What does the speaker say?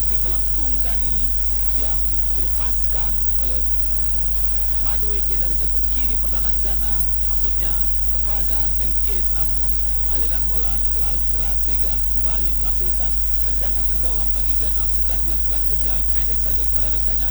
passing melengkung tadi yang dilepaskan oleh Madueke dari sektor kiri pertahanan Ghana, maksudnya kepada Harry Kane, namun aliran bola terlalu deras sehingga kembali